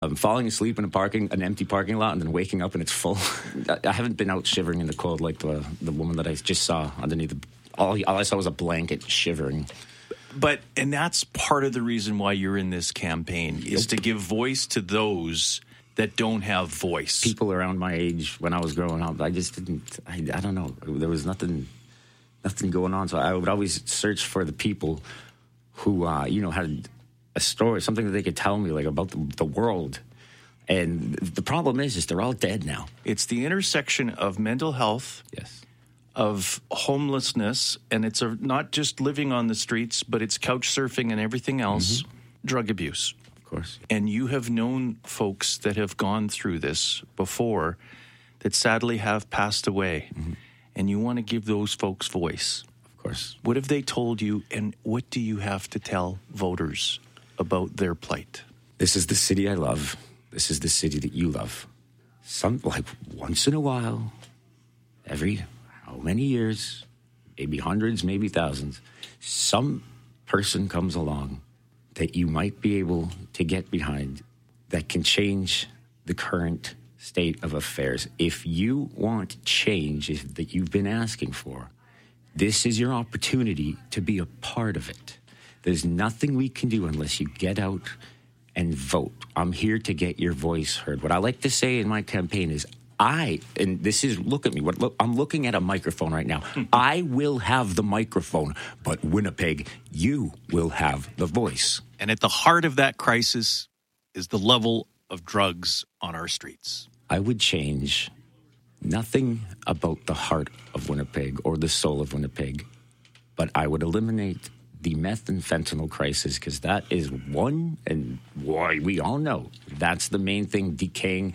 Falling asleep in an empty parking lot, and then waking up and it's full. I haven't been out shivering in the cold like the woman that I just saw underneath. All I saw was a blanket shivering. And that's part of the reason why you're in this campaign, is to give voice to those that don't have voice. People around my age when I was growing up, I just didn't. I don't know. There was nothing going on. So I would always search for the people who had a story, something that they could tell me, like, about the world. And the problem is they're all dead now. It's the intersection of mental health, yes, of homelessness, and it's not just living on the streets, but it's couch surfing and everything else, drug abuse. Of course. And you have known folks that have gone through this before that sadly have passed away, and you want to give those folks voice. Of course. What have they told you, and what do you have to tell voters about their plight? This is the city I love. This is the city that you love. Once in a while, every how many years, maybe hundreds, maybe thousands, some person comes along that you might be able to get behind that can change the current state of affairs. If you want change that you've been asking for, this is your opportunity to be a part of it. There's nothing we can do unless you get out and vote. I'm here to get your voice heard. What I like to say in my campaign is look at me. I'm looking at a microphone right now. I will have the microphone, but Winnipeg, you will have the voice. And at the heart of that crisis is the level of drugs on our streets. I would change nothing about the heart of Winnipeg or the soul of Winnipeg, but I would eliminate the meth and fentanyl crisis, because that is one, and why we all know that's the main thing decaying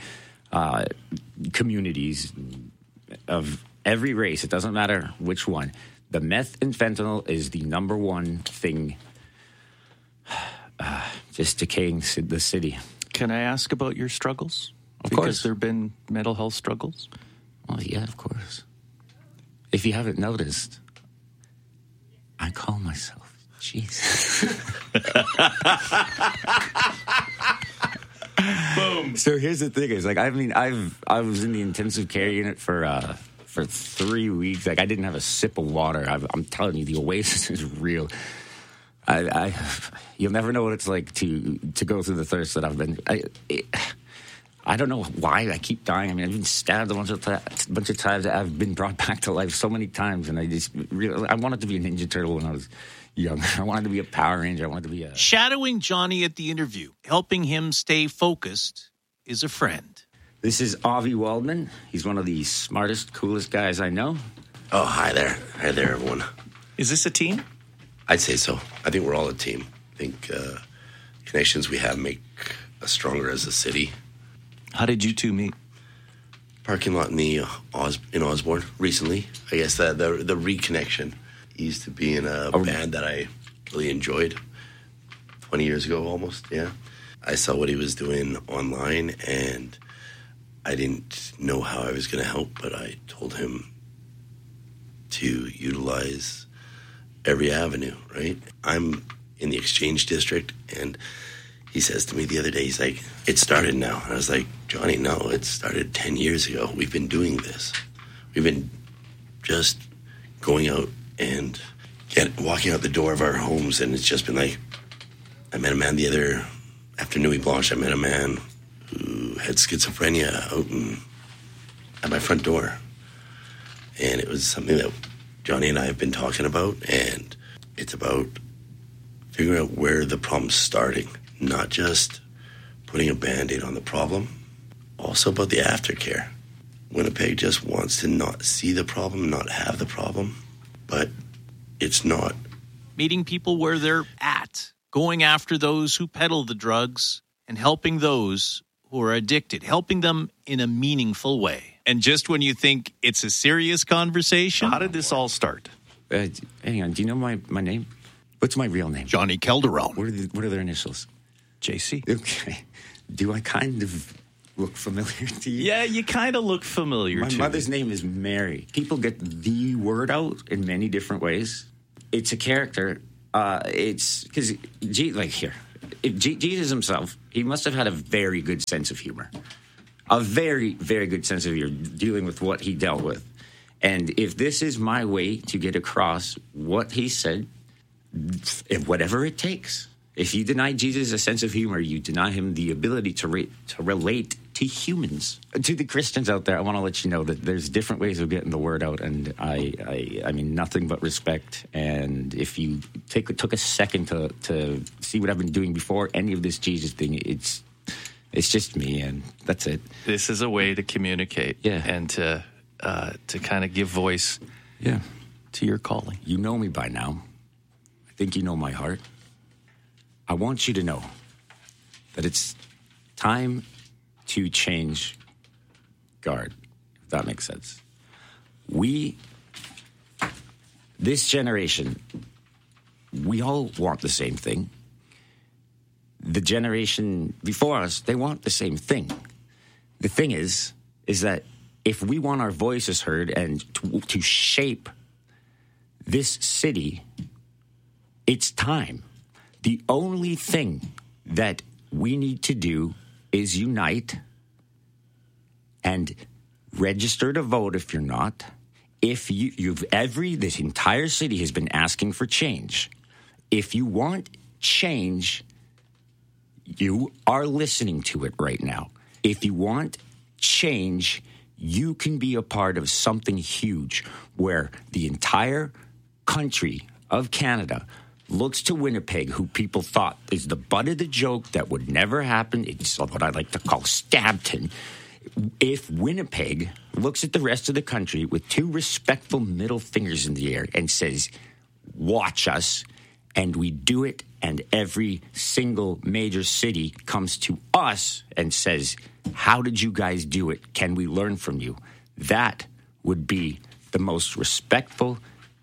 communities of every race. It doesn't matter which one. The meth and fentanyl is the number one thing just decaying the city. Can I ask about your struggles? Of course. Because there have been mental health struggles? Well, yeah, of course. If you haven't noticed, I call myself Jesus. Boom. So here's the thing: I was in the intensive care unit for 3 weeks. I didn't have a sip of water. I'm telling you, the oasis is real. You'll never know what it's like to go through the thirst that I've been. I don't know why I keep dying. I mean, I've been stabbed a bunch of times. I've been brought back to life so many times, and I wanted to be a Ninja Turtle when I was young. I wanted to be a Power Ranger. I wanted to be a... Shadowing Johnny at the interview, helping him stay focused, is a friend. This is Avi Waldman. He's one of the smartest, coolest guys I know. Oh, hi there. Hi there, everyone. Is this a team? I'd say so. I think we're all a team. I think connections we have make us stronger as a city. How did you two meet? Parking lot in Osborne recently. I guess the reconnection. He used to be in a band that I really enjoyed 20 years ago almost, yeah. I saw what he was doing online, and I didn't know how I was going to help, but I told him to utilize every avenue, right? I'm in the Exchange District, and he says to me the other day, he's like, it started now. And I was like, Johnny, no, it started 10 years ago. We've been doing this. We've been just going out and walking out the door of our homes, and it's just been like, I met a man the other, after Nuit Blanche, I met a man who had schizophrenia out at my front door. And it was something that Johnny and I have been talking about, and it's about figuring out where the problem's starting, not just putting a Band-Aid on the problem, also about the aftercare. Winnipeg just wants to not see the problem, not have the problem, but it's not. Meeting people where they're at, going after those who peddle the drugs, and helping those who are addicted, helping them in a meaningful way. And just when you think it's a serious conversation, how did this all start? Hang on, do you know my name? What's my real name? Johnny Calderon. What are their initials? JC. Okay. Do I kind of look familiar to you? Yeah, you kind of look familiar to me. My mother's name is Mary. People get the word out in many different ways. It's a character. It's because, here, Jesus himself, he must have had a very good sense of humor. A very, very good sense of humor dealing with what he dealt with. And if this is my way to get across what he said, whatever it takes. If you deny Jesus a sense of humor, you deny him the ability to relate to humans. To the Christians out there, I want to let you know that there's different ways of getting the word out, and I mean nothing but respect. And if you took a second to see what I've been doing before any of this Jesus thing, it's just me, and that's it. This is a way to communicate, and to kind of give voice, to your calling. You know me by now. I think you know my heart. I want you to know that it's time to change guard, if that makes sense. This generation, we all want the same thing. The generation before us, they want the same thing. The thing is that if we want our voices heard and to shape this city, it's time. The only thing that we need to do is unite and register to vote if you're not. If this entire city has been asking for change. If you want change, you are listening to it right now. If you want change, you can be a part of something huge where the entire country of Canada looks to Winnipeg, who people thought is the butt of the joke that would never happen. It's what I like to call Stabton. If Winnipeg looks at the rest of the country with two respectful middle fingers in the air and says, watch us, and we do it, and every single major city comes to us and says, how did you guys do it? Can we learn from you? That would be the most respectful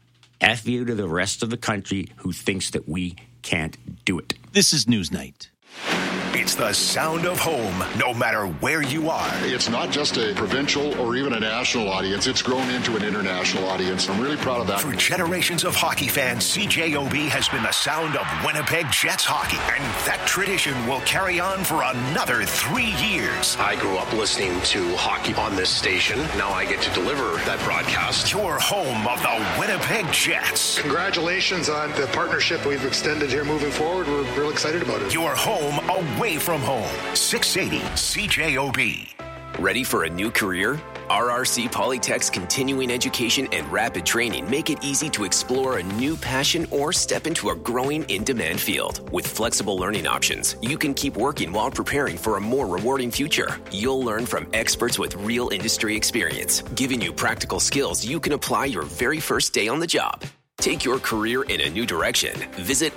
F you to the rest of the country who thinks that we can't do it. This is Newsnight. It's the sound of home, no matter where you are. It's not just a provincial or even a national audience. It's grown into an international audience. I'm really proud of that. For generations of hockey fans, CJOB has been the sound of Winnipeg Jets hockey. And that tradition will carry on for another 3 years. I grew up listening to hockey on this station. Now I get to deliver that broadcast. Your home of the Winnipeg Jets. Congratulations on the partnership we've extended here moving forward. We're real excited about it. Your home away from home. 680 CJOB. Ready for a new career? RRC Polytech's continuing education and rapid training make it easy to explore a new passion or step into a growing in-demand field. With flexible learning options, you can keep working while preparing for a more rewarding future. You'll learn from experts with real industry experience, giving you practical skills you can apply your very first day on the job. Take your career in a new direction. Visit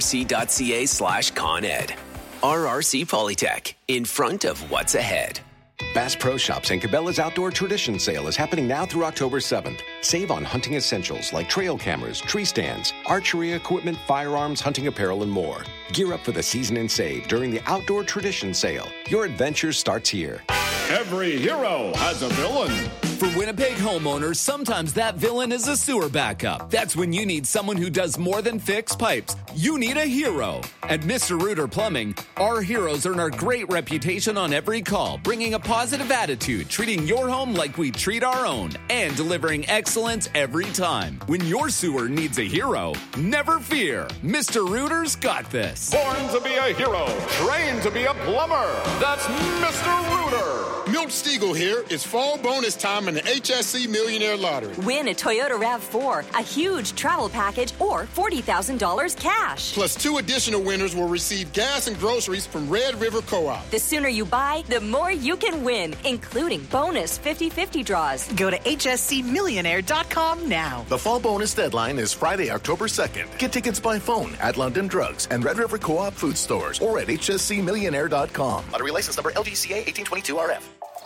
rrc.ca/ConEd. RRC Polytech, in front of what's ahead. Bass Pro Shops and Cabela's Outdoor Tradition Sale is happening now through October 7th. Save on hunting essentials like trail cameras, tree stands, archery equipment, firearms, hunting apparel, and more. Gear up for the season and save during the Outdoor Tradition Sale. Your adventure starts here. Every hero has a villain. For Winnipeg homeowners, sometimes that villain is a sewer backup. That's when you need someone who does more than fix pipes. You need a hero. At Mr. Reuter Plumbing, our heroes earn our great reputation on every call, bringing a positive attitude, treating your home like we treat our own, and delivering excellence every time. When your sewer needs a hero, never fear. Mr. Reuter's got this. Born to be a hero, trained to be a plumber. That's Mr. Reuter. Milt Stiegel here. It's fall bonus time in the HSC Millionaire Lottery. Win a Toyota RAV4, a huge travel package, or $40,000 cash. Plus 2 additional winners will receive gas and groceries from Red River Co-op. The sooner you buy, the more you can win, including bonus 50/50 draws. Go to hscmillionaire.com now. The fall bonus deadline is Friday, October 2nd. Get tickets by phone at London Drugs and Red River Co-op food stores or at hscmillionaire.com. Lottery license number LGCA 1822RF.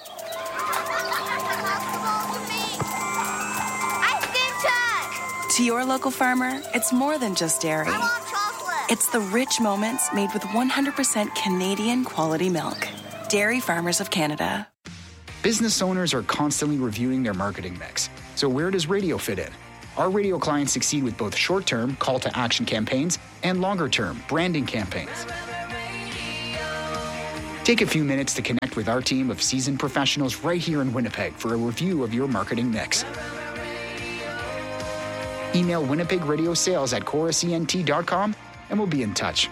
To your local farmer, it's more than just dairy. I want chocolate. It's the rich moments made with 100% Canadian quality milk. Dairy Farmers of Canada. Business owners are constantly reviewing their marketing mix. So where does radio fit in? Our radio clients succeed with both short-term call-to-action campaigns and longer-term branding campaigns. Take a few minutes to connect with our team of seasoned professionals right here in Winnipeg for a review of your marketing mix. Email winnipegradiosales@chorusent.com and we'll be in touch.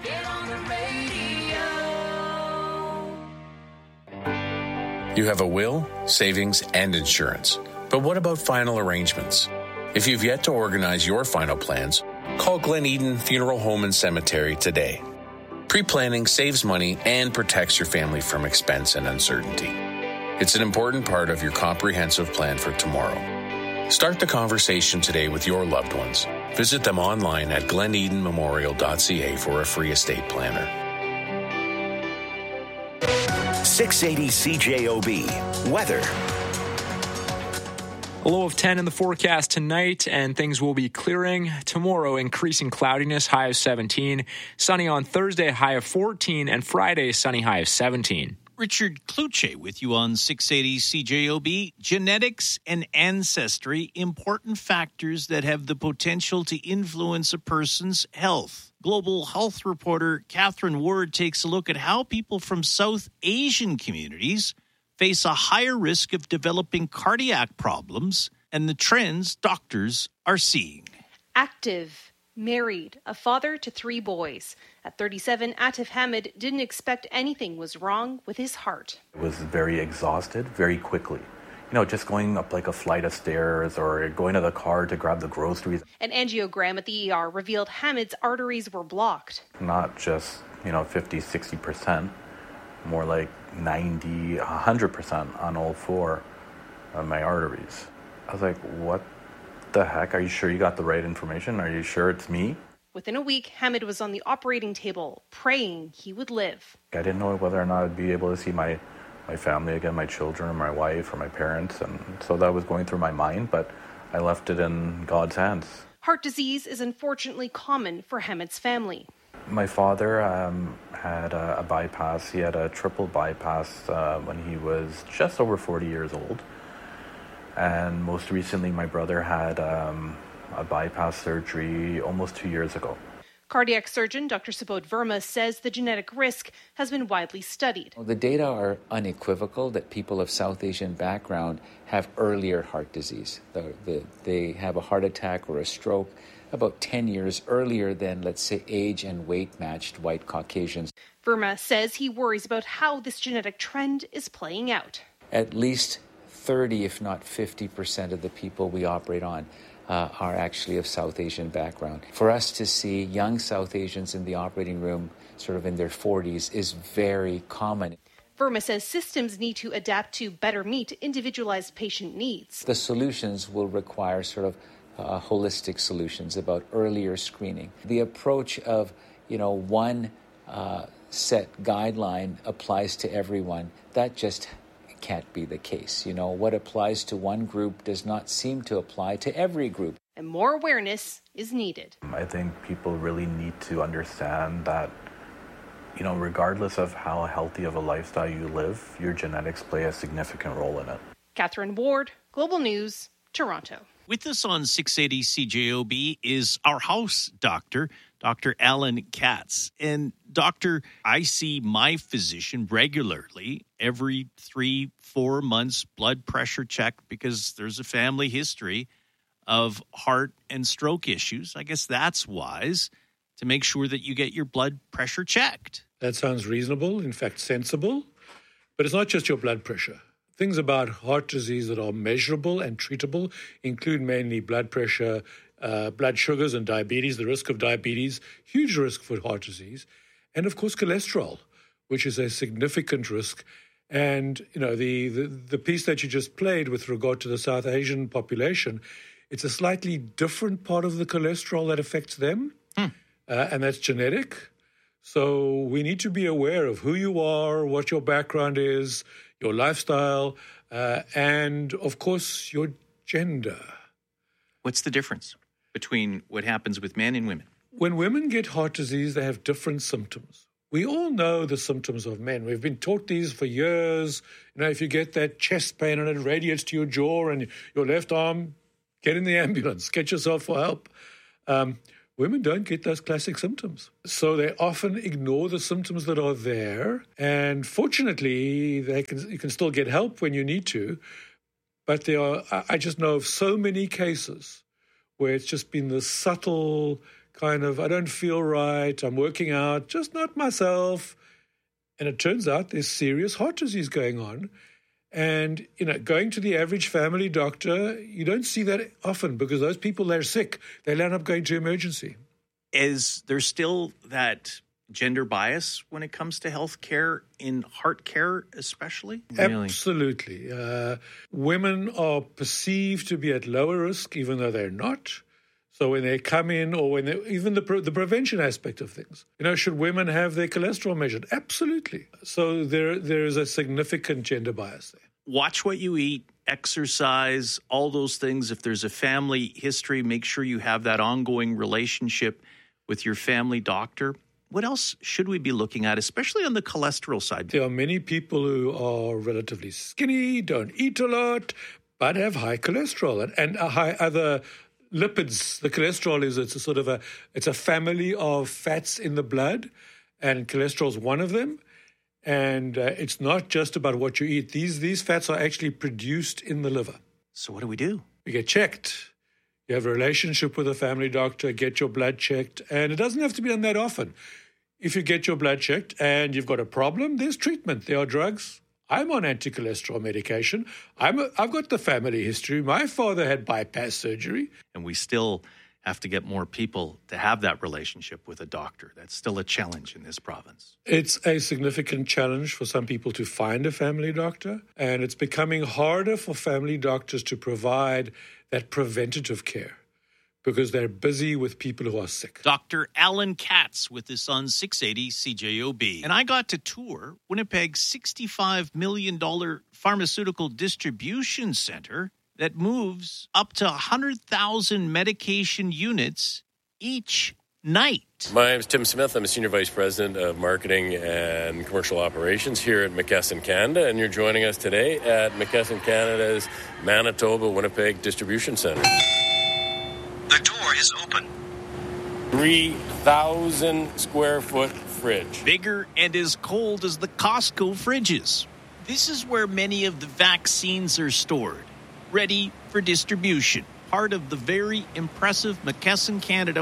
You have a will, savings, and insurance. But what about final arrangements? If you've yet to organize your final plans, call Glen Eden Funeral Home and Cemetery today. Pre-planning saves money and protects your family from expense and uncertainty. It's an important part of your comprehensive plan for tomorrow. Start the conversation today with your loved ones. Visit them online at glenedenmemorial.ca for a free estate planner. 680 CJOB. Weather. A low of 10 in the forecast tonight, and things will be clearing. Tomorrow, increasing cloudiness, high of 17. Sunny on Thursday, high of 14. And Friday, sunny, high of 17. Richard Kluche with you on 680 CJOB. Genetics and ancestry, important factors that have the potential to influence a person's health. Global health reporter Catherine Ward takes a look at how people from South Asian communities face a higher risk of developing cardiac problems and the trends doctors are seeing. Active, married, a father to 3 boys. At 37, Atif Hamid didn't expect anything was wrong with his heart. I was very exhausted very quickly. Just going up like a flight of stairs or going to the car to grab the groceries. An angiogram at the ER revealed Hamid's arteries were blocked. Not just, 50, 60%, more like 90, 100% on all 4 of my arteries. I was like, what the heck? Are you sure you got the right information? Are you sure it's me? Within a week, Hamid was on the operating table, praying he would live. I didn't know whether or not I'd be able to see my family again, my children, or my wife, or my parents. And so that was going through my mind, but I left it in God's hands. Heart disease is unfortunately common for Hamid's family. My father had a bypass. He had a triple bypass when he was just over 40 years old. And most recently, my brother had a bypass surgery almost 2 years ago. Cardiac surgeon Dr. Subodh Verma says the genetic risk has been widely studied. The data are unequivocal that people of South Asian background have earlier heart disease. They have a heart attack or a stroke about 10 years earlier than, let's say, age and weight matched white Caucasians. Verma says he worries about how this genetic trend is playing out. At least 30, if not 50% of the people we operate on are actually of South Asian background. For us to see young South Asians in the operating room sort of in their 40s is very common. Verma says systems need to adapt to better meet individualized patient needs. The solutions will require sort of holistic solutions about earlier screening. The approach of, one set guideline applies to everyone, that just can't be the case. What applies to one group does not seem to apply to every group. And more awareness is needed. I think people really need to understand that, regardless of how healthy of a lifestyle you live, your genetics play a significant role in it. Catherine Ward, Global News, Toronto. With us on 680 CJOB is our house doctor, Dr. Alan Katz. And doctor, I see my physician regularly every 3-4 months blood pressure check because there's a family history of heart and stroke issues. I guess that's wise to make sure that you get your blood pressure checked. That sounds reasonable, in fact, sensible. But it's not just your blood pressure. Things about heart disease that are measurable and treatable include mainly blood pressure, blood sugars and diabetes, the risk of diabetes, huge risk for heart disease, and of course cholesterol, which is a significant risk. And, the piece that you just played with regard to the South Asian population, it's a slightly different part of the cholesterol that affects them, and that's genetic. So we need to be aware of who you are, what your background is, your lifestyle, and, of course, your gender. What's the difference between what happens with men and women? When women get heart disease, they have different symptoms. We all know the symptoms of men. We've been taught these for years. If you get that chest pain and it radiates to your jaw and your left arm, get in the ambulance, get yourself for help. women don't get those classic symptoms. So they often ignore the symptoms that are there. And fortunately, you can still get help when you need to. But I just know of so many cases where it's just been the subtle kind of, I don't feel right, I'm working out, just not myself. And it turns out there's serious heart disease going on. And, going to the average family doctor, you don't see that often because those people, they're sick. They end up going to emergency. Is there still that gender bias when it comes to health care, in heart care especially? Really? Absolutely. Women are perceived to be at lower risk, even though they're not. So when they come in, or when even the prevention aspect of things, should women have their cholesterol measured? Absolutely. So there is a significant gender bias there. Watch what you eat, exercise, all those things. If there's a family history, make sure you have that ongoing relationship with your family doctor. What else should we be looking at, especially on the cholesterol side? There are many people who are relatively skinny, don't eat a lot, but have high cholesterol and high other lipids. The cholesterol it's a family of fats in the blood, and cholesterol is one of them. And it's not just about what you eat. These fats are actually produced in the liver. So what do we do? We get checked. You have a relationship with a family doctor, get your blood checked, and it doesn't have to be done that often. If you get your blood checked and you've got a problem, there's treatment. There are drugs. I'm on anti-cholesterol medication. I've got the family history. My father had bypass surgery. And we still have to get more people to have that relationship with a doctor. That's still a challenge in this province. It's a significant challenge for some people to find a family doctor, and it's becoming harder for family doctors to provide that preventative care because they're busy with people who are sick. Dr. Alan Katz with us on 680 CJOB. And I got to tour Winnipeg's $65 million pharmaceutical distribution center that moves up to 100,000 medication units each night. My name is Tim Smith. I'm a Senior Vice President of Marketing and Commercial Operations here at McKesson Canada, and you're joining us today at McKesson Canada's Manitoba Winnipeg Distribution Center. The door is open. 3,000 square foot fridge. Bigger and as cold as the Costco fridges. This is where many of the vaccines are stored, ready for distribution. Part of the very impressive McKesson Canada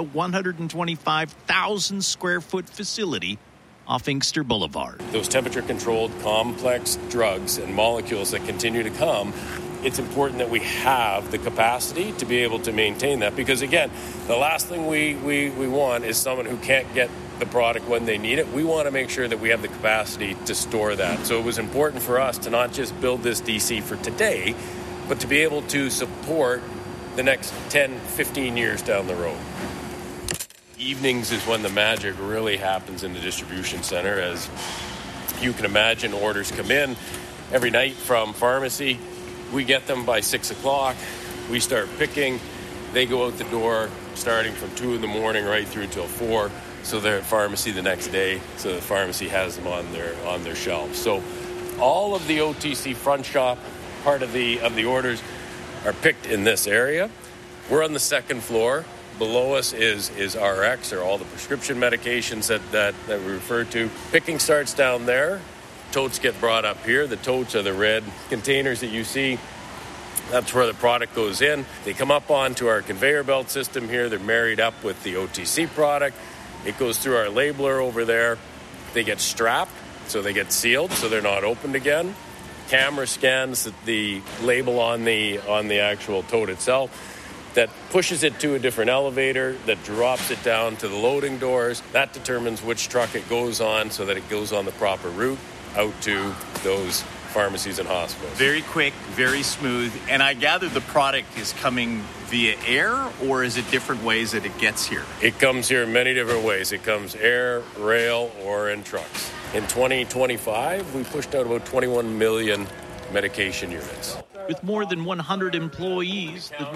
125,000 square foot facility off Inkster Boulevard. Those temperature-controlled complex drugs and molecules that continue to come, it's important that we have the capacity to be able to maintain that. Because, again, the last thing we want is someone who can't get the product when they need it. We want to make sure that we have the capacity to store that. So it was important for us to not just build this DC for today, but to be able to support the next 10, 15 years down the road. Evenings is when the magic really happens in the distribution center. As you can imagine, orders come in every night from pharmacy. We get them by 6 o'clock. We start picking. They go out the door starting from 2 in the morning right through till 4. So they're at pharmacy the next day. So the pharmacy has them on their shelves. So all of the OTC front shop part of the orders are picked in this area. We're on the second floor. Below us is RX, or all the prescription medications that we refer to. Picking starts down there. Totes get brought up here. The totes are the red containers that you see. That's where the product goes in. They come up onto our conveyor belt system here. They're married up with the OTC product. It goes through our labeler over there. They get strapped, so they get sealed, so they're not opened again. Camera scans the label on the actual tote itself, that pushes it to a different elevator, that drops it down to the loading doors. That determines which truck it goes on so that it goes on the proper route out to those pharmacies and hospitals. Very quick, very smooth. And I gather the product is coming via air, or is it different ways that it gets here? It comes here in many different ways. It comes air, rail, or in trucks. In 2025, we pushed out about 21 million medication units. With more than 100 employees, the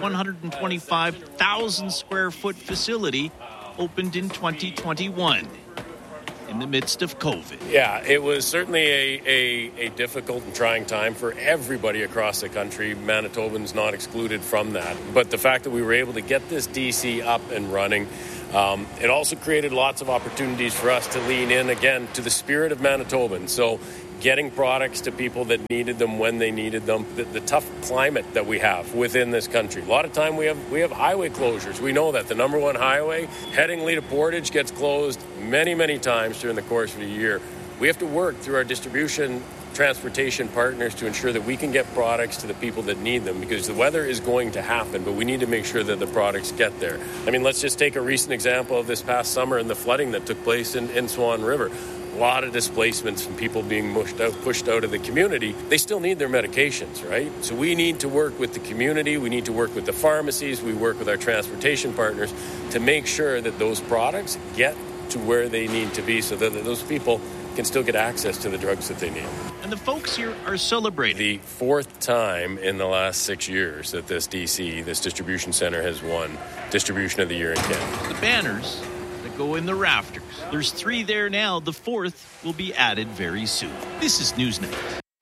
125,000 square foot facility opened in 2021 in the midst of COVID. Yeah, it was certainly a difficult and trying time for everybody across the country. Manitobans not excluded from that. But the fact that we were able to get this DC up and running It also created lots of opportunities for us to lean in, again, to the spirit of Manitobans. So getting products to people that needed them when they needed them, the tough climate that we have within this country. A lot of time we have highway closures. We know that the number one highway, Headingley to Portage, gets closed many, many times during the course of a year. We have to work through our distribution transportation partners to ensure that we can get products to the people that need them, because the weather is going to happen, but we need to make sure that the products get there. I mean, let's just take a recent example of this past summer and the flooding that took place in Swan River. A lot of displacements from people being pushed out of the community. They still need their medications, right? So we need to work with the community. We need to work with the pharmacies. We work with our transportation partners to make sure that those products get to where they need to be so that those people can still get access to the drugs that they need. And the folks here are celebrating. The fourth time in the last 6 years that this distribution center, has won Distribution of the Year in Canada. The banners that go in the rafters. There's 3 there now. The 4th will be added very soon. This is Newsnight.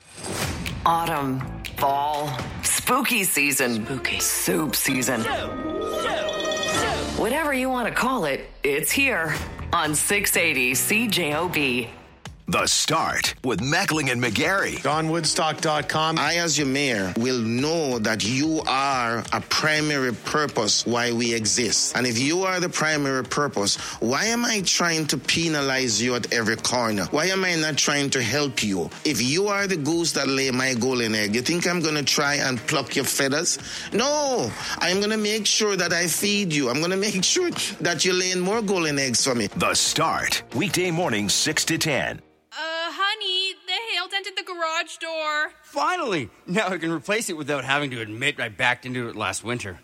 Autumn, fall, spooky season, soup season. Whatever you want to call it, it's here on 680 CJOB. The Start with Meckling and McGarry. OnWoodstock.com. I, as your mayor, will know that you are a primary purpose why we exist. And if you are the primary purpose, why am I trying to penalize you at every corner? Why am I not trying to help you? If you are the goose that lay my golden egg, you think I'm going to try and pluck your feathers? No, I'm going to make sure that I feed you. I'm going to make sure that you're laying more golden eggs for me. The Start, weekday mornings 6 to 10. Honey, the hail dented the garage door. Finally! Now I can replace it without having to admit I backed into it last winter.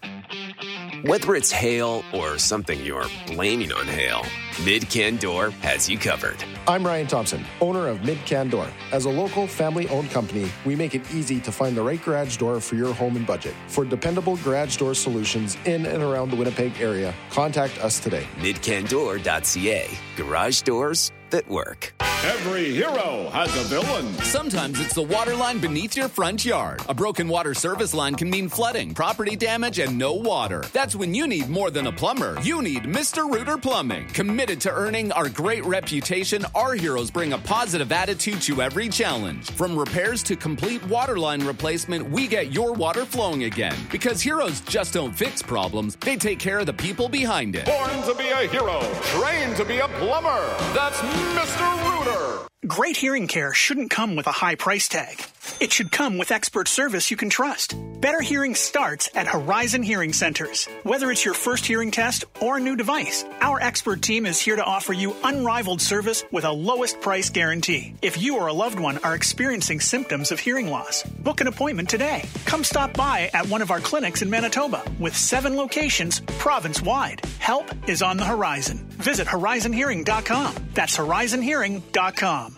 Whether it's hail or something you're blaming on hail, Mid-Can Door has you covered. I'm Ryan Thompson, owner of Mid-Can Door. As a local, family-owned company, we make it easy to find the right garage door for your home and budget. For dependable garage door solutions in and around the Winnipeg area, contact us today. MidCanDoor.ca. Garage doors that work. Every hero has a villain. Sometimes it's the water line beneath your front yard. A broken water service line can mean flooding, property damage, and no water. That's when you need more than a plumber. You need Mr. Rooter Plumbing. Committed to earning our great reputation, our heroes bring a positive attitude to every challenge. From repairs to complete water line replacement, we get your water flowing again. Because heroes just don't fix problems, they take care of the people behind it. Born to be a hero, trained to be a plumber. That's Mr. Rooter. Great hearing care shouldn't come with a high price tag. It should come with expert service you can trust. Better hearing starts at Horizon Hearing Centers. Whether it's your first hearing test or a new device, our expert team is here to offer you unrivaled service with a lowest price guarantee. If you or a loved one are experiencing symptoms of hearing loss, book an appointment today. Come stop by at one of our clinics in Manitoba with 7 locations province-wide. Help is on the horizon. Visit horizonhearing.com. That's horizonhearing.com.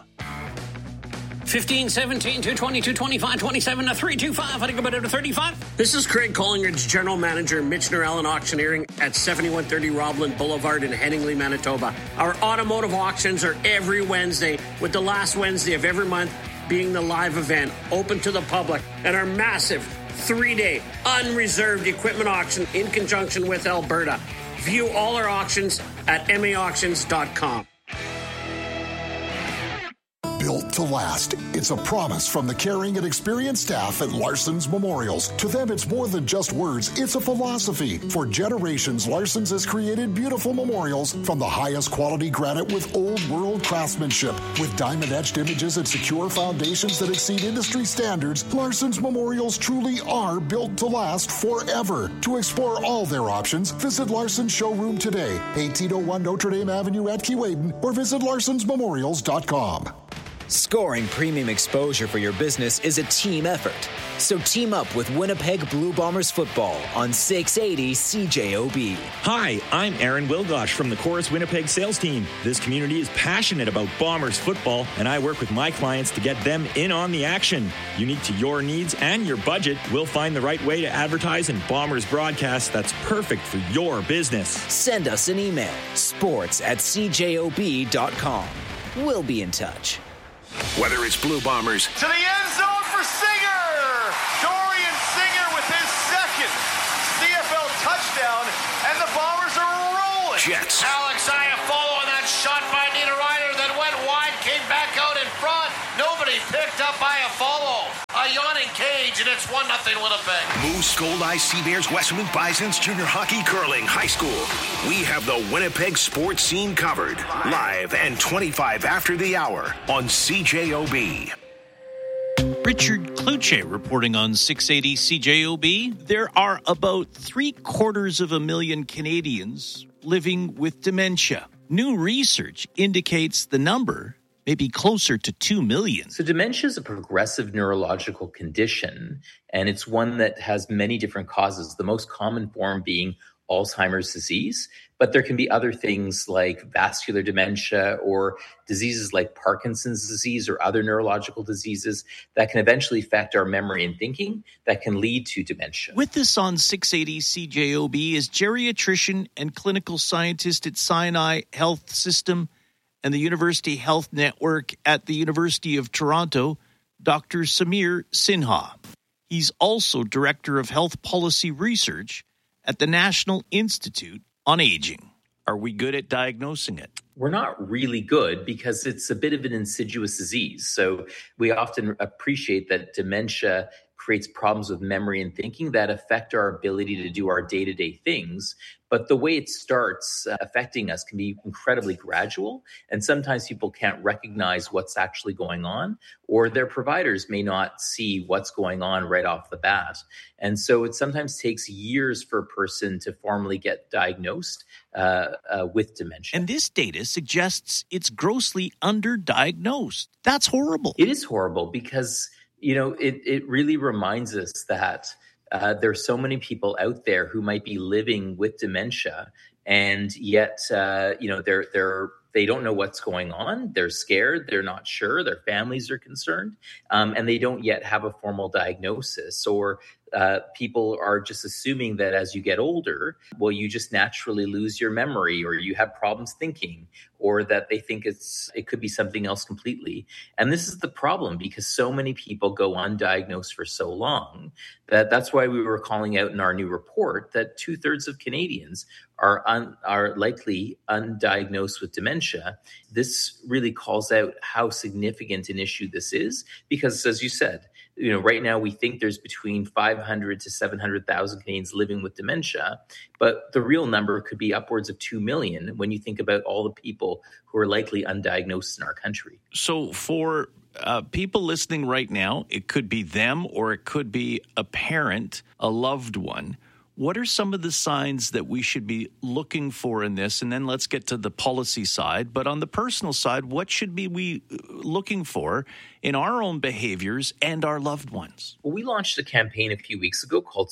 15, 17, 220, 225, 27, 325. I think about it to 35. This is Craig Collingridge, General Manager, Michener Allen Auctioneering at 7130 Robland Boulevard in Headingley, Manitoba. Our automotive auctions are every Wednesday, with the last Wednesday of every month being the live event, open to the public, and our massive 3-day unreserved equipment auction in conjunction with Alberta. View all our auctions at maauctions.com. Built to last. It's a promise from the caring and experienced staff at Larson's Memorials. To them, it's more than just words. It's a philosophy. For generations, Larson's has created beautiful memorials from the highest quality granite with old world craftsmanship. With diamond-etched images and secure foundations that exceed industry standards, Larson's Memorials truly are built to last forever. To explore all their options, visit Larson's showroom today, 1801 Notre Dame Avenue at Keewaydin, or visit larsonsmemorials.com. Scoring premium exposure for your business is a team effort. So team up with Winnipeg Blue Bombers football on 680 CJOB. Hi, I'm Aaron Wilgosh from the Chorus Winnipeg sales team. This community is passionate about Bombers football, and I work with my clients to get them in on the action. Unique to your needs and your budget, we'll find the right way to advertise in Bombers broadcasts that's perfect for your business. Send us an email, sports@cjob.com. We'll be in touch. Whether it's Blue Bombers To the end zone for Singer. Dorian Singer with his second CFL touchdown, and the Bombers are rolling. Jets. Alex Iafallo on that shot by Niederreiter that went wide, came back out in front. Nobody picked up Iafallo. A yawning cage, and it's 1-0 Winnipeg. Moose, Gold Eye, Seabears, Westmount Bisons, Junior Hockey, Curling, High School. We have the Winnipeg sports scene covered. Live and 25 after the hour on CJOB. Richard Kluche reporting on 680 CJOB. There are about 750,000 Canadians living with dementia. New research indicates the number may be closer to 2 million. So dementia is a progressive neurological condition, and it's one that has many different causes, the most common form being Alzheimer's disease. But there can be other things like vascular dementia or diseases like Parkinson's disease or other neurological diseases that can eventually affect our memory and thinking that can lead to dementia. With us on 680 CJOB is geriatrician and clinical scientist at Sinai Health System and the University Health Network at the University of Toronto, Dr. Samir Sinha. He's also Director of Health Policy Research at the National Institute on Aging. Are we good at diagnosing it? We're not really good because it's a bit of an insidious disease. So we often appreciate that dementia creates problems with memory and thinking that affect our ability to do our day-to-day things. But the way it starts affecting us can be incredibly gradual. And sometimes people can't recognize what's actually going on, or their providers may not see what's going on right off the bat. And so it sometimes takes years for a person to formally get diagnosed with dementia. And this data suggests it's grossly underdiagnosed. That's horrible. It is horrible because it really reminds us that there's so many people out there who might be living with dementia, and yet, they don't know what's going on. They're scared. They're not sure. Their families are concerned, and they don't yet have a formal diagnosis. Or people are just assuming that as you get older, well, you just naturally lose your memory, or you have problems thinking, or that they think it could be something else completely. And this is the problem because so many people go undiagnosed for so long that's why we were calling out in our new report that 2/3 of Canadians are likely undiagnosed with dementia. This really calls out how significant an issue this is because, as you said, right now we think there's between 500 to 700,000 Canadians living with dementia, but the real number could be upwards of 2 million when you think about all the people who are likely undiagnosed in our country. So for people listening right now, it could be them or it could be a parent, a loved one. What are some of the signs that we should be looking for in this? And then let's get to the policy side. But on the personal side, what should we looking for in our own behaviors and our loved ones? Well, we launched a campaign a few weeks ago called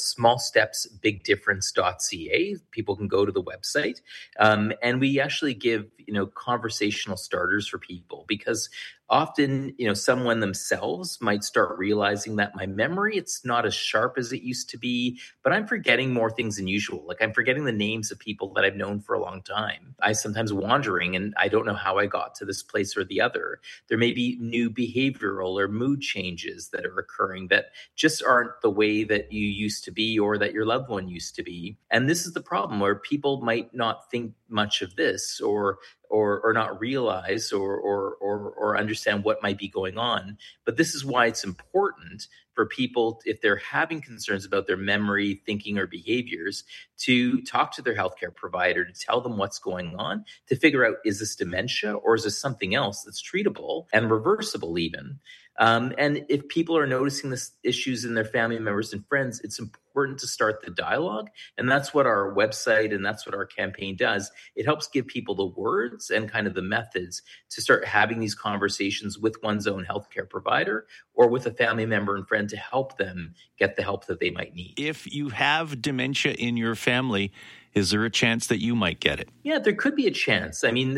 smallstepsbigdifference.ca. People can go to the website. And we actually give, conversational starters for people because often, someone themselves might start realizing that my memory, it's not as sharp as it used to be, but I'm forgetting more things than usual. Like I'm forgetting the names of people that I've known for a long time. I'm sometimes wandering and I don't know how I got to this place or the other. There may be new behavioral or mood changes that are occurring that just aren't the way that you used to be or that your loved one used to be. And this is the problem where people might not think much of this or not realize or understand what might be going on. But this is why it's important for people, if they're having concerns about their memory, thinking, or behaviors, to talk to their healthcare provider, to tell them what's going on, to figure out, is this dementia or is this something else that's treatable and reversible even? And if people are noticing this issues in their family members and friends, it's important to start the dialogue. And that's what our website and that's what our campaign does. It helps give people the words and kind of the methods to start having these conversations with one's own healthcare provider or with a family member and friend to help them get the help that they might need. If you have dementia in your family, is there a chance that you might get it? Yeah, there could be a chance. I mean,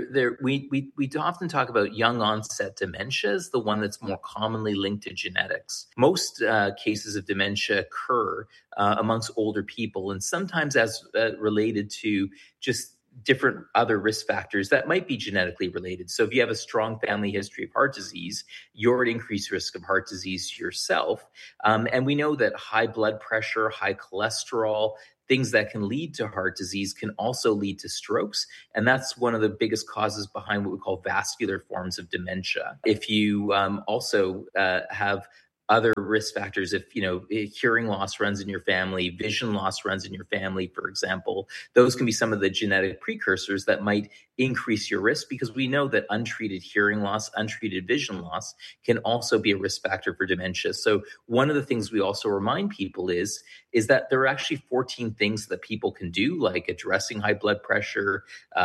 we often talk about young onset dementia as the one that's more commonly linked to genetics. Most cases of dementia occur amongst older people, and sometimes as related to just different other risk factors that might be genetically related. So if you have a strong family history of heart disease, you're at increased risk of heart disease yourself. And we know that high blood pressure, high cholesterol, things that can lead to heart disease can also lead to strokes. And that's one of the biggest causes behind what we call vascular forms of dementia. If you also have other risk factors, if hearing loss runs in your family, vision loss runs in your family, for example, those can be some of the genetic precursors that might increase your risk, because we know that untreated hearing loss, untreated vision loss can also be a risk factor for dementia. So one of the things we also remind people is that there are actually 14 things that people can do, like addressing high blood pressure,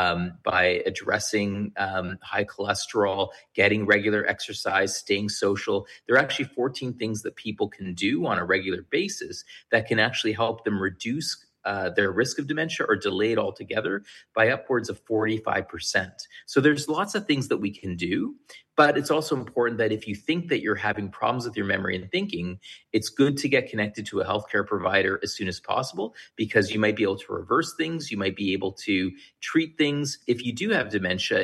by addressing high cholesterol, getting regular exercise, staying social. There are actually 14 things that people can do on a regular basis that can actually help them reduce their risk of dementia or delay it altogether by upwards of 45%. So there's lots of things that we can do, but it's also important that if you think that you're having problems with your memory and thinking, it's good to get connected to a healthcare provider as soon as possible, because you might be able to reverse things. You might be able to treat things. If you do have dementia,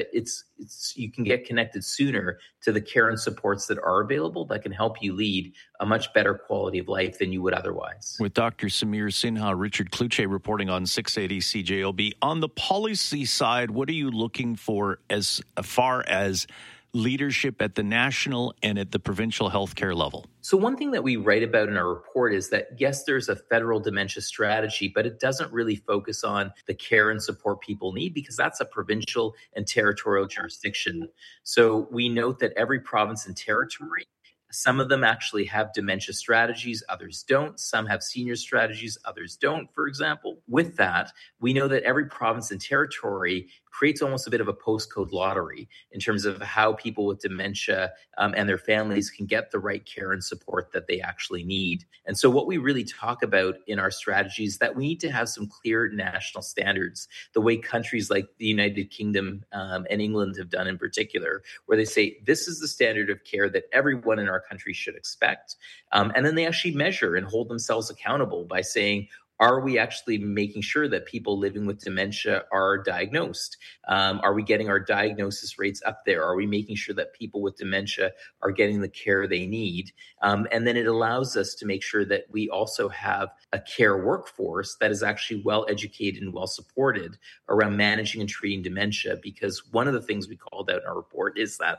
you can get connected sooner to the care and supports that are available that can help you lead a much better quality of life than you would otherwise. With Dr. Samir Sinha, Richard Kluche reporting on 680 CJOB. On the policy side, what are you looking for as far as leadership at the national and at the provincial healthcare level? So one thing that we write about in our report is that, yes, there's a federal dementia strategy, but it doesn't really focus on the care and support people need, because that's a provincial and territorial jurisdiction. So we note that every province and territory, some of them actually have dementia strategies, others don't. Some have senior strategies, others don't, for example. With that, we know that every province and territory creates almost a bit of a postcode lottery in terms of how people with dementia and their families can get the right care and support that they actually need. And so what we really talk about in our strategy is that we need to have some clear national standards, the way countries like the United Kingdom and England have done in particular, where they say, this is the standard of care that everyone in our country should expect. And then they actually measure and hold themselves accountable by saying, are we actually making sure that people living with dementia are diagnosed? Are we getting our diagnosis rates up there? Are we making sure that people with dementia are getting the care they need? And then it allows us to make sure that we also have a care workforce that is actually well educated and well supported around managing and treating dementia. Because one of the things we called out in our report is that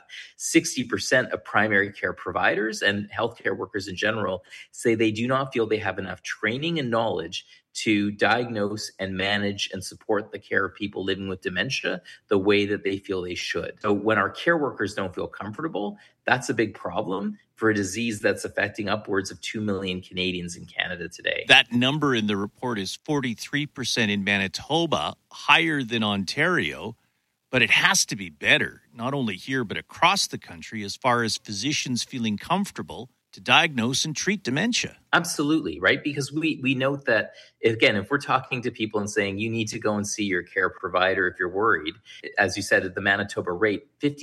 60% of primary care providers and healthcare workers in general say they do not feel they have enough training and knowledge to diagnose and manage and support the care of people living with dementia the way that they feel they should. So when our care workers don't feel comfortable, that's a big problem for a disease that's affecting upwards of 2 million Canadians in Canada today. That number in the report is 43% in Manitoba, higher than Ontario, but it has to be better, not only here, but across the country, as far as physicians feeling comfortable to diagnose and treat dementia. Absolutely, right? Because we note that, again, if we're talking to people and saying you need to go and see your care provider if you're worried, as you said, at the Manitoba rate,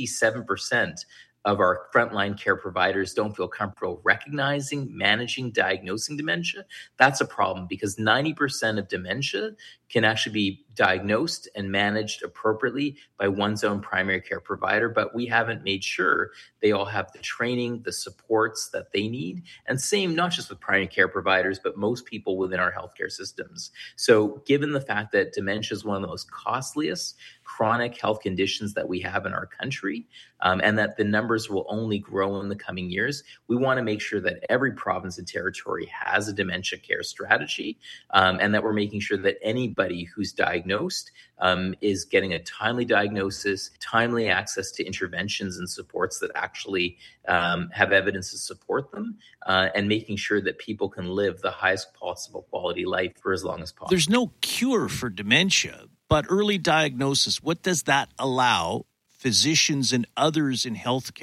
57% of our frontline care providers don't feel comfortable recognizing, managing, diagnosing dementia. That's a problem, because 90% of dementia can actually be diagnosed and managed appropriately by one's own primary care provider, but we haven't made sure they all have the training, the supports that they need. And same, not just with primary care providers, but most people within our healthcare systems. So given the fact that dementia is one of the most costliest chronic health conditions that we have in our country, and that the numbers will only grow in the coming years, we want to make sure that every province and territory has a dementia care strategy, and that we're making sure that anybody who's diagnosed is getting a timely diagnosis, timely access to interventions and supports that actually have evidence to support them, and making sure that people can live the highest possible quality life for as long as possible. There's no cure for dementia, but early diagnosis, what does that allow physicians and others in healthcare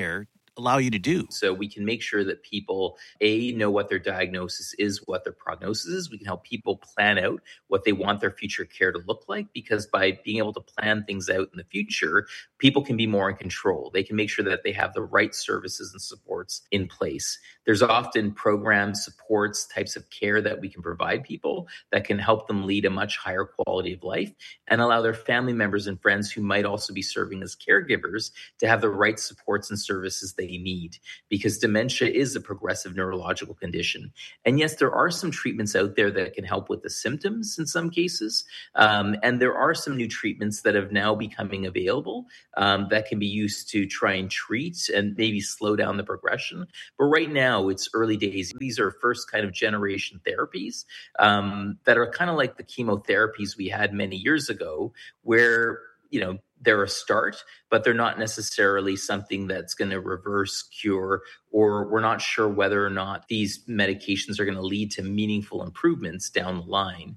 allow you to do? So we can make sure that people, A, know what their diagnosis is, what their prognosis is. We can help people plan out what they want their future care to look like, because by being able to plan things out in the future, people can be more in control. They can make sure that they have the right services and supports in place. There's often programs, supports, types of care that we can provide people that can help them lead a much higher quality of life and allow their family members and friends who might also be serving as caregivers to have the right supports and services they need, because dementia is a progressive neurological condition. And yes, there are some treatments out there that can help with the symptoms in some cases. And there are some new treatments that have now becoming available that can be used to try and treat and maybe slow down the progression. But right now, it's early days. These are first kind of generation therapies that are kind of like the chemotherapies we had many years ago, where, they're a start, but they're not necessarily something that's going to reverse cure, or we're not sure whether or not these medications are going to lead to meaningful improvements down the line.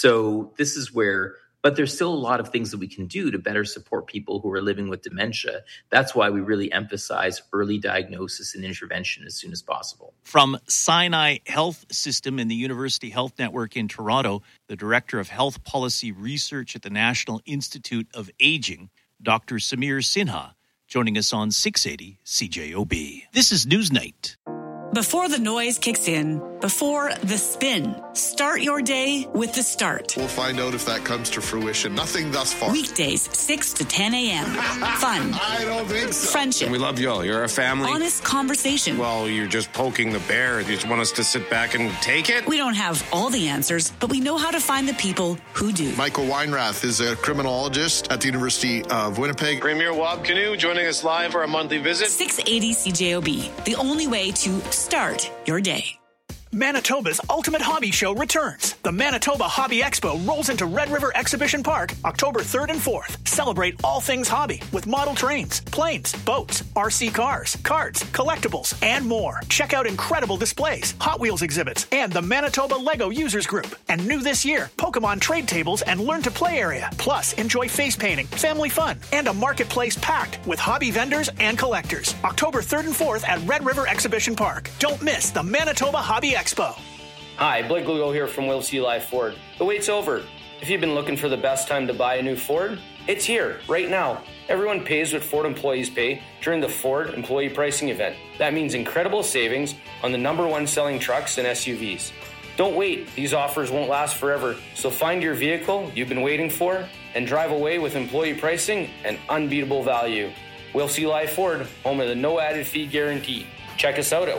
So this is where, but there's still a lot of things that we can do to better support people who are living with dementia. That's why we really emphasize early diagnosis and intervention as soon as possible. From Sinai Health System in the University Health Network in Toronto, the Director of Health Policy Research at the National Institute of Aging, Dr. Samir Sinha, joining us on 680 CJOB. This is Newsnight. Before the noise kicks in, before the spin, start your day with The Start. We'll find out if that comes to fruition. Nothing thus far. Weekdays, 6 to 10 a.m. Fun. I don't think so. Friendship. We love you all. You're a family. Honest conversation. Well, you're just poking the bear. You just want us to sit back and take it? We don't have all the answers, but we know how to find the people who do. Michael Weinrath is a criminologist at the University of Winnipeg. Premier Wab Canoe joining us live for a monthly visit. 680 CJOB, the only way to start your day. Manitoba's Ultimate Hobby Show returns. The Manitoba Hobby Expo rolls into Red River Exhibition Park October 3rd and 4th. Celebrate all things hobby with model trains, planes, boats, RC cars, cards, collectibles, and more. Check out incredible displays, Hot Wheels exhibits, and the Manitoba Lego Users Group. And new this year, Pokemon trade tables and learn to play area. Plus, enjoy face painting, family fun, and a marketplace packed with hobby vendors and collectors. October 3rd and 4th at Red River Exhibition Park. Don't miss the Manitoba Hobby Expo. Hi, Blake Lugo here from Will C. Live Ford. The wait's over. If you've been looking for the best time to buy a new Ford, it's here, right now. Everyone pays what Ford employees pay during the Ford Employee Pricing Event. That means incredible savings on the #1 selling trucks and SUVs. Don't wait. These offers won't last forever. So find your vehicle you've been waiting for and drive away with employee pricing and unbeatable value. Will C. Live Ford, home of the no added fee guarantee. Check us out at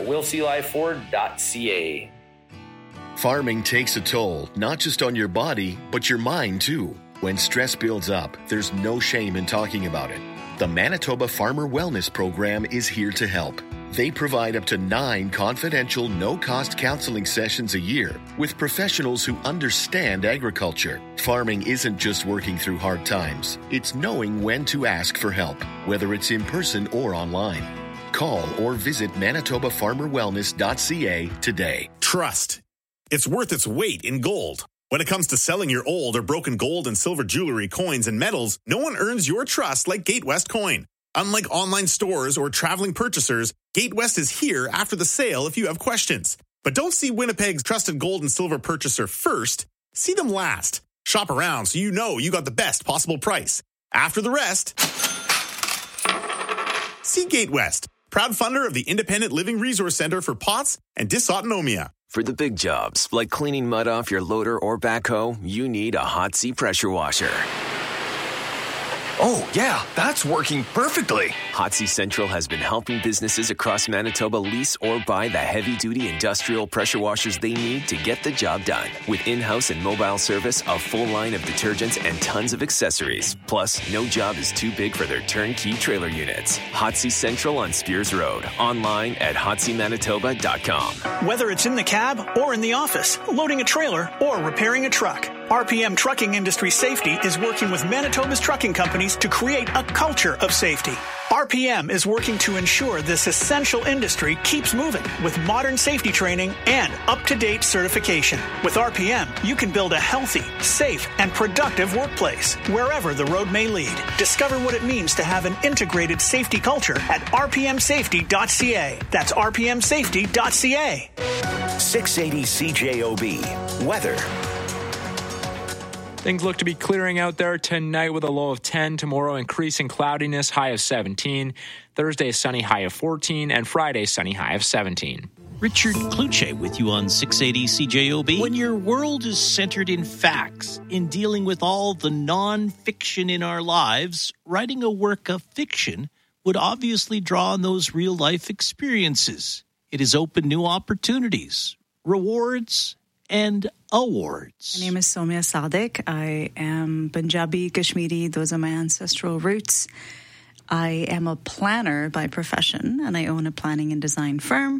willclifeford.ca. Farming takes a toll, not just on your body, but your mind too. When stress builds up, there's no shame in talking about it. The Manitoba Farmer Wellness Program is here to help. They provide up to 9 confidential, no-cost counseling sessions a year with professionals who understand agriculture. Farming isn't just working through hard times. It's knowing when to ask for help, whether it's in person or online. Call or visit manitobafarmerwellness.ca today. Trust. It's worth its weight in gold. When it comes to selling your old or broken gold and silver jewelry, coins, and metals, no one earns your trust like Gatewest Coin. Unlike online stores or traveling purchasers, Gatewest is here after the sale if you have questions. But don't see Winnipeg's trusted gold and silver purchaser first. See them last. Shop around so you know you got the best possible price. After the rest, see Gatewest, proud funder of the Independent Living Resource Center for POTS and Dysautonomia. For the big jobs, like cleaning mud off your loader or backhoe, you need a Hot Sea pressure washer. Oh, yeah, that's working perfectly. Hot Sea Central has been helping businesses across Manitoba lease or buy the heavy-duty industrial pressure washers they need to get the job done. With in-house and mobile service, a full line of detergents, and tons of accessories. Plus, no job is too big for their turnkey trailer units. Hot Sea Central on Spears Road. Online at hotseamanitoba.com. Whether it's in the cab or in the office, loading a trailer or repairing a truck, RPM Trucking Industry Safety is working with Manitoba's trucking companies to create a culture of safety. RPM is working to ensure this essential industry keeps moving with modern safety training and up-to-date certification. With RPM, you can build a healthy, safe, and productive workplace wherever the road may lead. Discover what it means to have an integrated safety culture at rpmsafety.ca. That's rpmsafety.ca. 680 CJOB. Weather. Things look to be clearing out there tonight with a low of 10. Tomorrow, increasing cloudiness, high of 17. Thursday, sunny, high of 14. And Friday, sunny, high of 17. Richard Kluche with you on 680 CJOB. When your world is centered in facts, in dealing with all the non-fiction in our lives, writing a work of fiction would obviously draw on those real-life experiences. It has opened new opportunities, rewards, and awards. My name is Somya Sadiq. I am Punjabi, Kashmiri. Those are my ancestral roots. I am a planner by profession, and I own a planning and design firm.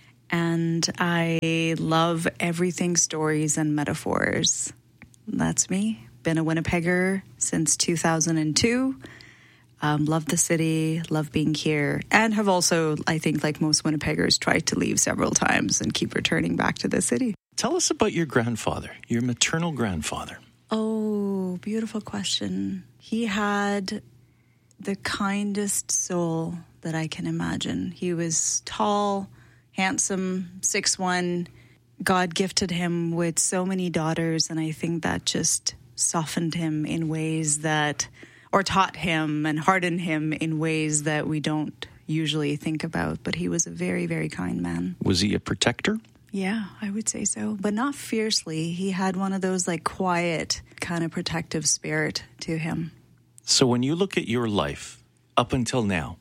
And I love everything stories and metaphors. That's me. Been a Winnipegger since 2002. Love the city, love being here, and have also, I think, like most Winnipeggers, tried to leave several times and keep returning back to the city. Tell us about your grandfather, your maternal grandfather. Oh, beautiful question. He had the kindest soul that I can imagine. He was tall, handsome, 6'1". God gifted him with so many daughters, and I think that just softened him in ways that, or taught him and hardened him in ways that we don't usually think about. But he was a very, very kind man. Was he a protector? Yeah, I would say so. But not fiercely. He had one of those like quiet kind of protective spirit to him. So when you look at your life up until now,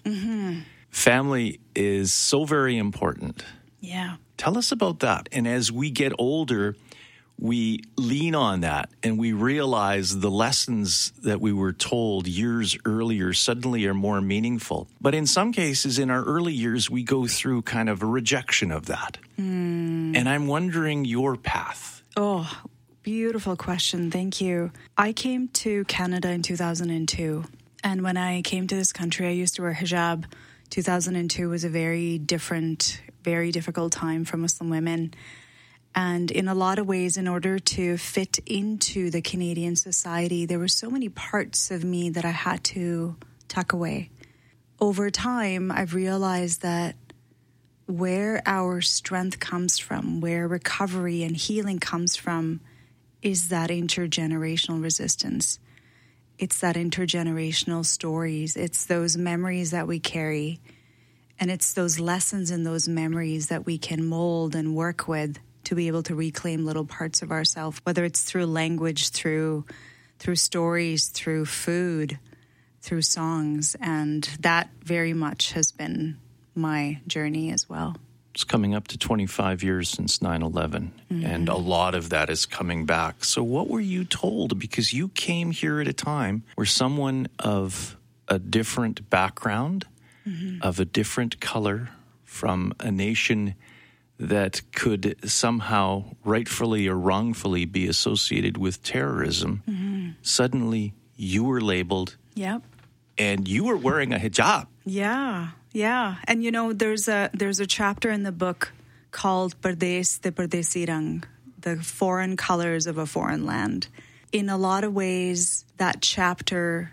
family is so very important. Yeah. Tell us about that. And as we get older, we lean on that and we realize the lessons that we were told years earlier suddenly are more meaningful. But in some cases, in our early years, we go through kind of a rejection of that. And I'm wondering your path. Oh, beautiful question. Thank you. I came to Canada in 2002. And when I came to this country, I used to wear hijab. 2002 was a very different, very difficult time for Muslim women. And in a lot of ways, in order to fit into the Canadian society, there were so many parts of me that I had to tuck away. Over time, I've realized that where our strength comes from, where recovery and healing comes from, is that intergenerational resistance. It's that intergenerational stories. It's those memories that we carry. And it's those lessons in those memories that we can mold and work with to be able to reclaim little parts of ourselves, whether it's through language, through stories, through food, through songs. And that very much has been my journey as well. It's coming up to 25 years since 9/11, and a lot of that is coming back. So what were you told? Because you came here at a time where someone of a different background, of a different color, from a nation that could somehow rightfully or wrongfully be associated with terrorism, suddenly you were labeled. Yep. And you were wearing a hijab. Yeah. Yeah. And you know, there's a chapter in the book called Pardes de Pardesi Rang, the foreign colors of a foreign land. In a lot of ways, that chapter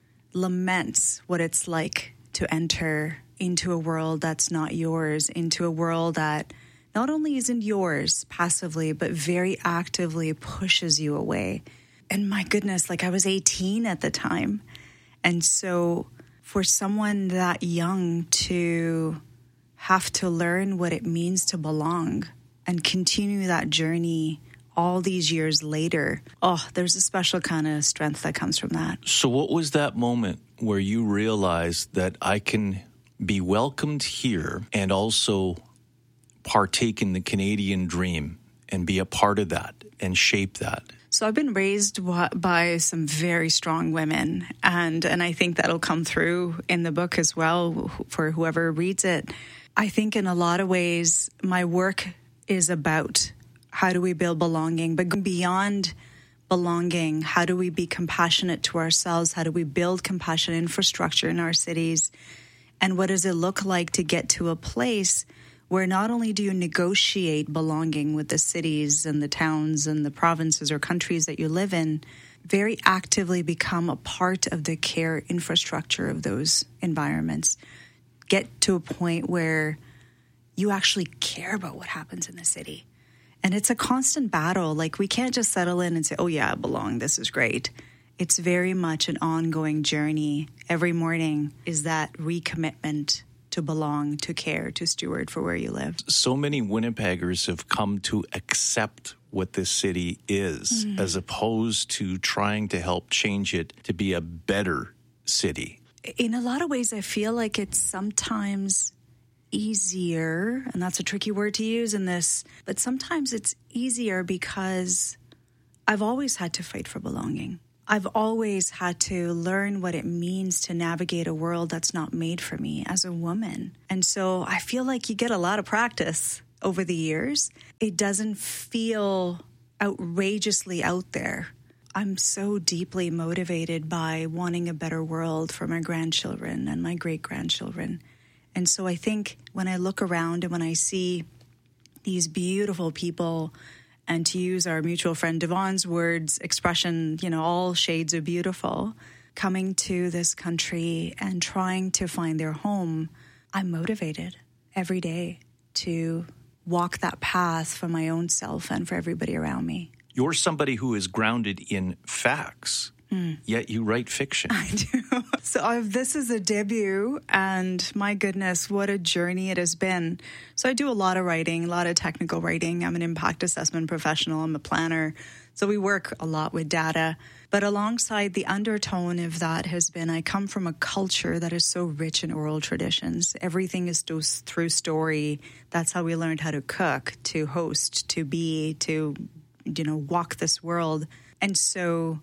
laments what it's like to enter into a world that's not yours, into a world that not only isn't yours passively, but very actively pushes you away. And my goodness, like I was 18 at the time. And so for someone that young to have to learn what it means to belong and continue that journey all these years later, there's a special kind of strength that comes from that. So what was that moment where you realized that I can be welcomed here and also partake in the Canadian dream and be a part of that and shape that? So I've been raised by some very strong women, and I think that'll come through in the book as well for whoever reads it. I think in a lot of ways, my work is about how do we build belonging, but beyond belonging, how do we be compassionate to ourselves? How do we build compassionate infrastructure in our cities? And what does it look like to get to a place where not only do you negotiate belonging with the cities and the towns and the provinces or countries that you live in, very actively become a part of the care infrastructure of those environments. Get to a point where you actually care about what happens in the city. And it's a constant battle. Like, we can't just settle in and say, oh yeah, I belong, this is great. It's very much an ongoing journey. Every morning is that recommitment to belong, to care, to steward for where you live. So many Winnipeggers have come to accept what this city is, as opposed to trying to help change it to be a better city. In a lot of ways, I feel like it's sometimes easier, and that's a tricky word to use in this, but sometimes it's easier because I've always had to fight for belonging. I've always had to learn what it means to navigate a world that's not made for me as a woman. And so I feel like you get a lot of practice over the years. It doesn't feel outrageously out there. I'm so deeply motivated by wanting a better world for my grandchildren and my great-grandchildren. And so I think when I look around and when I see these beautiful people, and to use our mutual friend Devon's words, expression, all shades are beautiful, coming to this country and trying to find their home, I'm motivated every day to walk that path for my own self and for everybody around me. You're somebody who is grounded in facts, yet you write fiction. I do. So this is a debut, and my goodness, what a journey it has been. So I do a lot of writing, a lot of technical writing. I'm an impact assessment professional. I'm a planner. So we work a lot with data. But alongside the undertone of that has been, I come from a culture that is so rich in oral traditions. Everything is through story. That's how we learned how to cook, to host, to be, to, walk this world. And so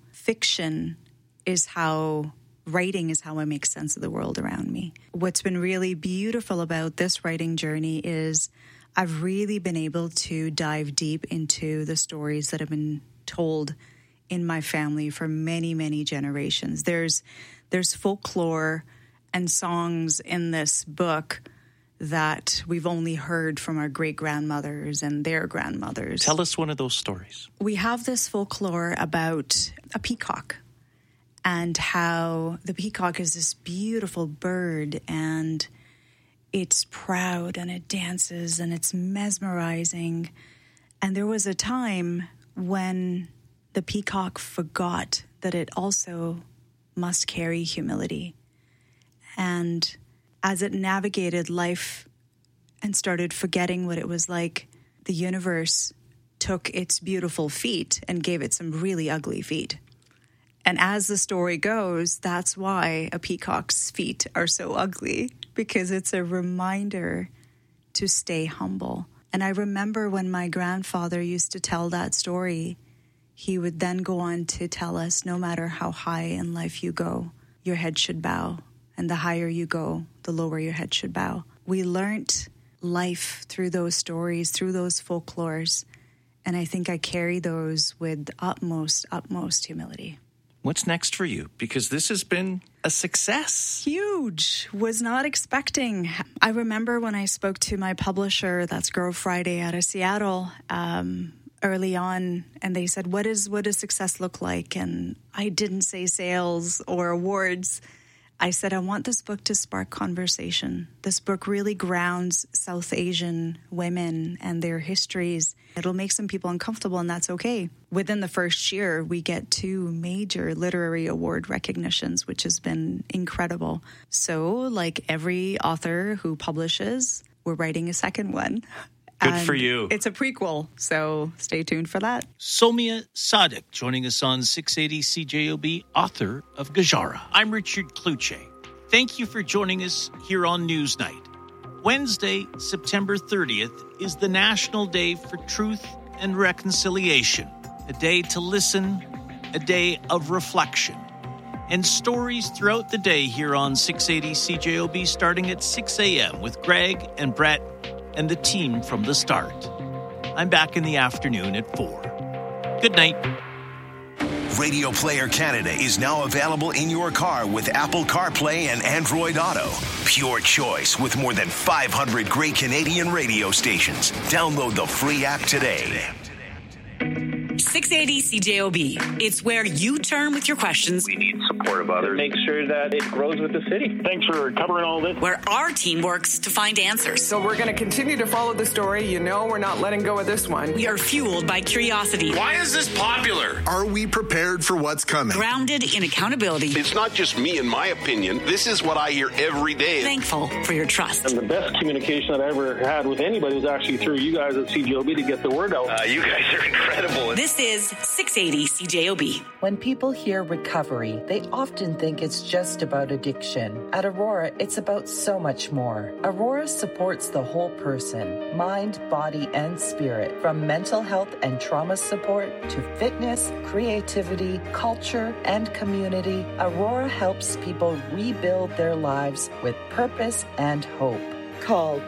writing is how I make sense of the world around me. What's been really beautiful about this writing journey is I've really been able to dive deep into the stories that have been told in my family for many, many generations. There's folklore and songs in this book that we've only heard from our great-grandmothers and their grandmothers. Tell us one of those stories. We have this folklore about a peacock and how the peacock is this beautiful bird, and it's proud and it dances and it's mesmerizing. And there was a time when the peacock forgot that it also must carry humility. And as it navigated life and started forgetting what it was like, the universe took its beautiful feet and gave it some really ugly feet. And as the story goes, that's why a peacock's feet are so ugly, because it's a reminder to stay humble. And I remember when my grandfather used to tell that story, he would then go on to tell us, no matter how high in life you go, your head should bow. And the higher you go, the lower your head should bow. We learned life through those stories, through those folklores. And I think I carry those with utmost humility. What's next for you? Because this has been a success. Huge. Was not expecting. I remember when I spoke to my publisher, that's Girl Friday out of Seattle, early on, and they said, what does success look like? And I didn't say sales or awards. I said, I want this book to spark conversation. This book really grounds South Asian women and their histories. It'll make some people uncomfortable, and that's okay. Within the first year, we get 2 major literary award recognitions, which has been incredible. So, like every author who publishes, we're writing a second one. Good for you. It's a prequel, so stay tuned for that. Somia Sadiq joining us on 680 CJOB, author of Gajara. I'm Richard Kluche. Thank you for joining us here on Newsnight. Wednesday, September 30th, is the National Day for Truth and Reconciliation, a day to listen, a day of reflection, and stories throughout the day here on 680 CJOB starting at 6 a.m. with Greg and Brett and the team from the start. I'm back in the afternoon at 4. Good night. Radio Player Canada is now available in your car with Apple CarPlay and Android Auto. Pure choice with more than 500 great Canadian radio stations. Download the free app today. 680 CJOB. It's where you turn with your questions. We need support of others. Make sure that it grows with the city. Thanks for covering all this. Where our team works to find answers. So we're going to continue to follow the story. You know we're not letting go of this one. We are fueled by curiosity. Why is this popular? Are we prepared for what's coming? Grounded in accountability. It's not just me and my opinion. This is what I hear every day. Thankful for your trust. And the best communication that I ever had with anybody was actually through you guys at CJOB to get the word out. You guys are incredible. This is 680 CJOB. When people hear recovery, they often think it's just about addiction. At Aurora, it's about so much more. Aurora supports the whole person, mind, body, and spirit, from mental health and trauma support to fitness, creativity, culture, and community. Aurora helps people rebuild their lives with purpose and hope. Call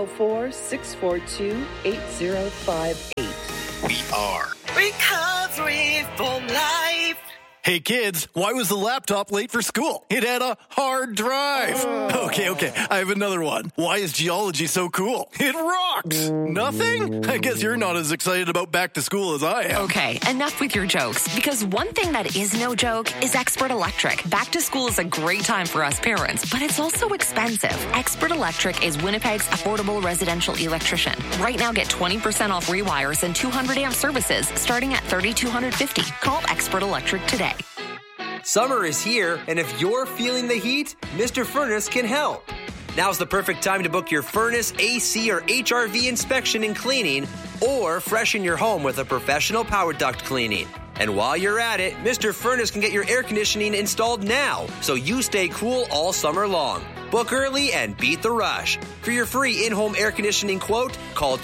204-642-8058. We are Recovery for Life. Hey kids, why was the laptop late for school? It had a hard drive. Okay, I have another one. Why is geology so cool? It rocks. Nothing? I guess you're not as excited about back to school as I am. Okay, enough with your jokes, because one thing that is no joke is Expert Electric. Back to school is a great time for us parents, but it's also expensive. Expert Electric is Winnipeg's affordable residential electrician. Right now, get 20% off rewires and 200 amp services starting at $3,250. Call Expert Electric today. Summer is here, and if you're feeling the heat, Mr. Furnace can help. Now's the perfect time to book your furnace, AC, or HRV inspection and cleaning, or freshen your home with a professional power duct cleaning. And while you're at it, Mr. Furnace can get your air conditioning installed now, so you stay cool all summer long. Book early and beat the rush. For your free in-home air conditioning quote, call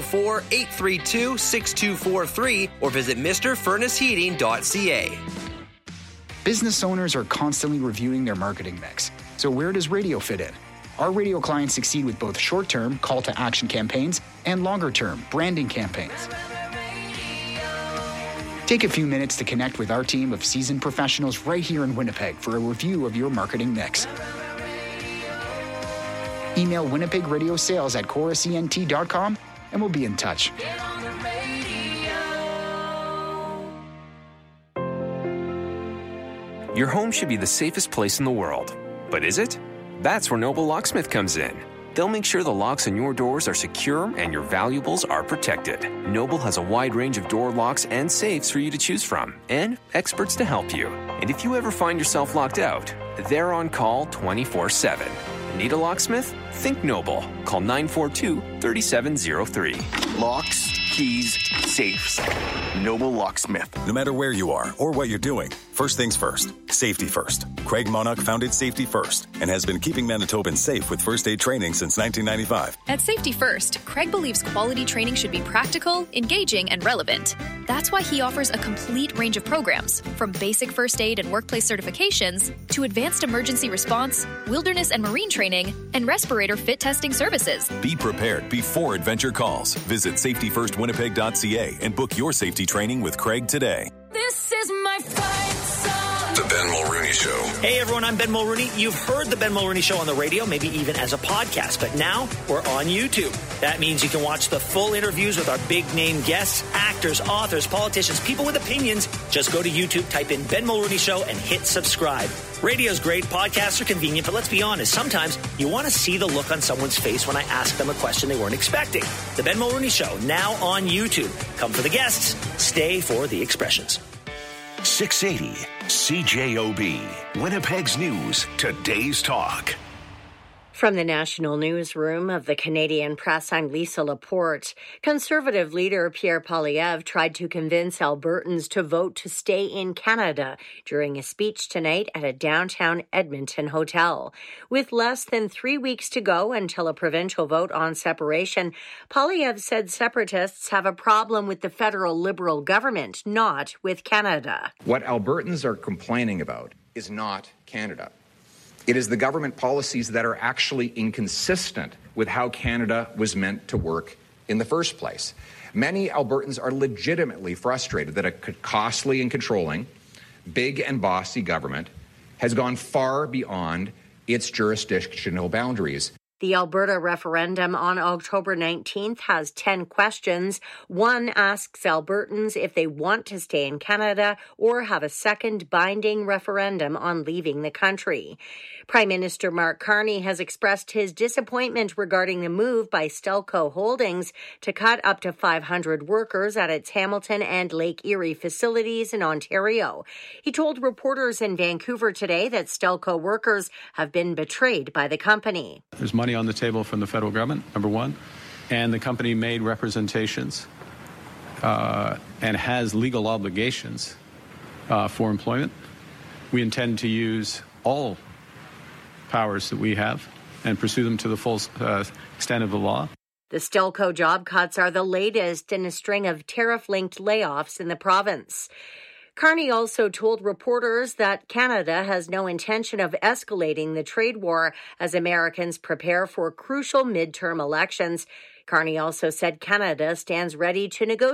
204-832-6243 or visit MrFurnaceHeating.ca. Business owners are constantly reviewing their marketing mix. So where does radio fit in? Our radio clients succeed with both short-term call-to-action campaigns and longer-term branding campaigns. Take a few minutes to connect with our team of seasoned professionals right here in Winnipeg for a review of your marketing mix. Email winnipegradiosales@chorusent.com and we'll be in touch. Your home should be the safest place in the world. But is it? That's where Noble Locksmith comes in. They'll make sure the locks on your doors are secure and your valuables are protected. Noble has a wide range of door locks and safes for you to choose from, and experts to help you. And if you ever find yourself locked out, they're on call 24/7. Need a locksmith? Think Noble. Call 942-3703. Locks, keys, safes. Noble Locksmith. No matter where you are or what you're doing, first things first, safety first. Craig Monarch founded Safety First and has been keeping Manitobans safe with first aid training since 1995. At Safety First, Craig believes quality training should be practical, engaging, and relevant. That's why he offers a complete range of programs, from basic first aid and workplace certifications to advanced emergency response, wilderness and marine training, and respirator fit testing services. Be prepared before adventure calls. Visit safetyfirstwinnipeg.ca and book your safety training with Craig today. This is my fight song. The Ben Mulrooney Show. Hey everyone, I'm Ben Mulrooney. You've heard the Ben Mulrooney Show on the radio, maybe even as a podcast, but now we're on YouTube. That means you can watch the full interviews with our big name guests, actors, authors, politicians, people with opinions. Just go to YouTube, type in Ben Mulrooney Show, and hit subscribe. Radio's great, podcasts are convenient, but let's be honest, sometimes you want to see the look on someone's face when I ask them a question they weren't expecting. The Ben Mulrooney Show, now on YouTube. Come for the guests, stay for the expressions. 680 CJOB, Winnipeg's News, Today's Talk. From the National Newsroom of the Canadian Press, I'm Lisa Laporte. Conservative leader Pierre Poilievre tried to convince Albertans to vote to stay in Canada during a speech tonight at a downtown Edmonton hotel. With less than 3 weeks to go until a provincial vote on separation, Poilievre said separatists have a problem with the federal Liberal government, not with Canada. What Albertans are complaining about is not Canada. It is the government policies that are actually inconsistent with how Canada was meant to work in the first place. Many Albertans are legitimately frustrated that a costly and controlling big and bossy government has gone far beyond its jurisdictional boundaries. The Alberta referendum on October 19th has 10 questions. One asks Albertans if they want to stay in Canada or have a second binding referendum on leaving the country. Prime Minister Mark Carney has expressed his disappointment regarding the move by Stelco Holdings to cut up to 500 workers at its Hamilton and Lake Erie facilities in Ontario. He told reporters in Vancouver today that Stelco workers have been betrayed by the company. There's money on the table from the federal government, number one, and the company made representations and has legal obligations for employment. We intend to use all powers that we have and pursue them to the full extent of the law. The Stelco job cuts are the latest in a string of tariff-linked layoffs in the province. Carney also told reporters that Canada has no intention of escalating the trade war as Americans prepare for crucial midterm elections. Carney also said Canada stands ready to negotiate